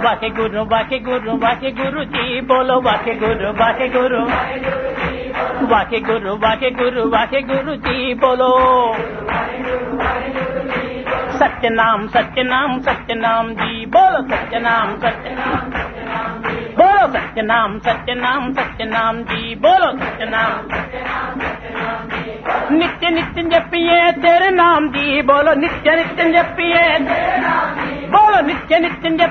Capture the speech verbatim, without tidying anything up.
वाके गुरु वाके गुरु वाके गुरु जी बोलो वाके गुरु वाके गुरु वाके गुरु वाके गुरु वाके गुरु जी बोलो सत्य नाम सत्य नाम सत्य नाम जी बोलो सत्य नाम सत्य नाम बोलो सत्य नाम सत्य नाम सत्य नाम जी बोलो सत्य नाम नित्य नित्य जपिए तेरे नाम जी बोलो नित्य नित्य जपिए बोलो नित्य नित्य